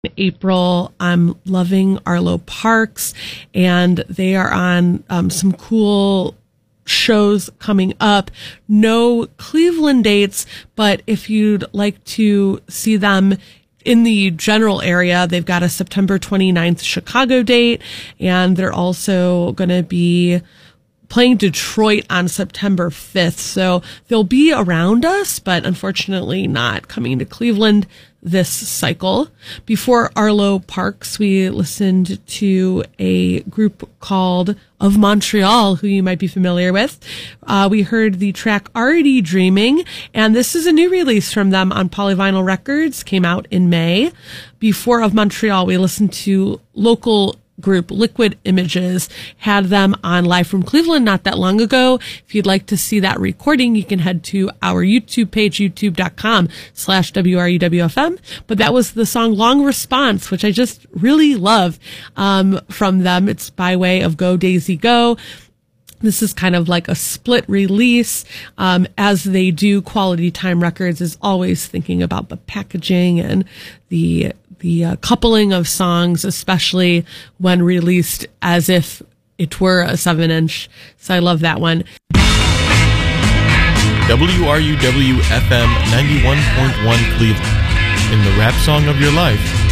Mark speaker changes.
Speaker 1: April. I'm loving Arlo Parks, and they are on some cool shows coming up. No Cleveland dates, but if you'd like to see them in the general area, they've got a September 29th Chicago date, and they're also going to be playing Detroit on September 5th. So they'll be around us, but unfortunately not coming to Cleveland this cycle. Before Arlo Parks, we listened to a group called Of Montreal, who you might be familiar with. We heard the track Already Dreaming, and this is a new release from them on Polyvinyl Records, came out in May. Before Of Montreal, we listened to local group Liquid Images, had them on Live from Cleveland not that long ago. If you'd like to see that recording, you can head to our YouTube page, youtube.com/WRUWFM. But that was the song Long Response, which I just really love from them. It's by way of Go Daisy Go. This is kind of like a split release. As they do, Quality Time Records is always thinking about the packaging and the coupling of songs, especially when released as if it were a 7-inch. So I love that one.
Speaker 2: WRUW FM 91.1 Cleveland. In the rap song of your life,